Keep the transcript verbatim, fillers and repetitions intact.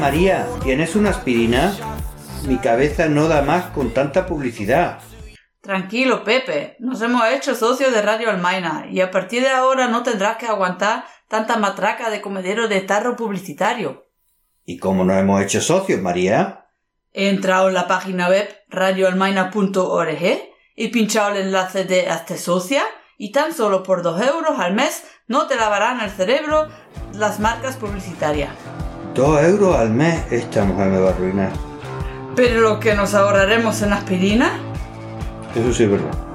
María, ¿tienes una aspirina? Mi cabeza no da más con tanta publicidad. Tranquilo, Pepe, nos hemos hecho socios de Radio Almaina y a partir de ahora no tendrás que aguantar tanta matraca de comedero de tarro publicitario. ¿Y cómo nos hemos hecho socios, María? He entrado en la página web radio almaina punto org y pinchado el enlace de Hazte socia y tan solo por dos euros al mes no te lavarán el cerebro las marcas publicitarias. Dos euros al mes, esta mujer me va a arruinar. Pero lo que nos ahorraremos en aspirina... Eso sí es verdad.